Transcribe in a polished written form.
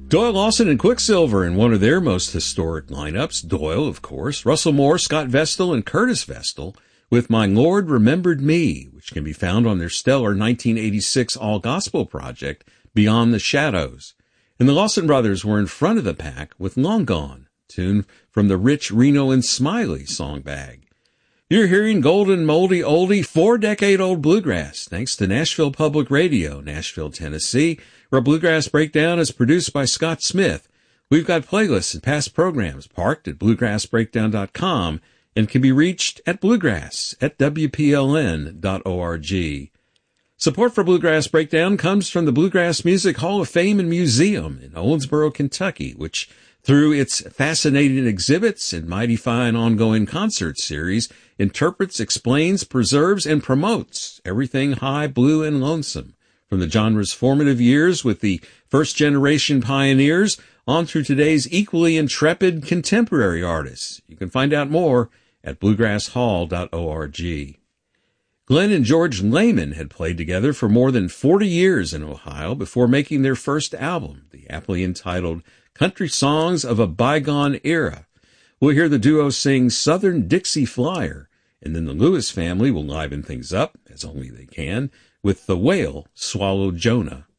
Doyle Lawson and Quicksilver in one of their most historic lineups. Doyle, of course, Russell Moore, Scott Vestal, and Curtis Vestal with My Lord Remembered Me, which can be found on their stellar 1986 all-gospel project, Beyond the Shadows. And the Lawson brothers were in front of the pack with Long Gone, tune from the Rich, Reno, and Smiley song bag. You're hearing Golden Moldy Oldie, 4-decade-old bluegrass, thanks to Nashville Public Radio, Nashville, Tennessee, where Bluegrass Breakdown is produced by Scott Smith. We've got playlists and past programs parked at bluegrassbreakdown.com and can be reached at bluegrass at WPLN.org. Support for Bluegrass Breakdown comes from the Bluegrass Music Hall of Fame and Museum in Owensboro, Kentucky, which, through its fascinating exhibits and mighty fine ongoing concert series, interprets, explains, preserves, and promotes everything high, blue, and lonesome, from the genre's formative years with the first-generation pioneers on through today's equally intrepid contemporary artists. You can find out more at bluegrasshall.org. Glenn and George Lehman had played together for more than 40 years in Ohio before making their first album, the aptly entitled Country Songs of a Bygone Era. We'll hear the duo sing Southern Dixie Flyer, and then the Lewis family will liven things up, as only they can, with The Whale Swallowed Jonah.